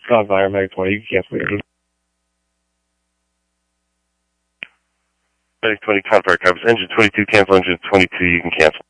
Caused by Medic 20, you can cancel it. Medic 20, Contact covers engine 22, cancel engine 22, you can cancel.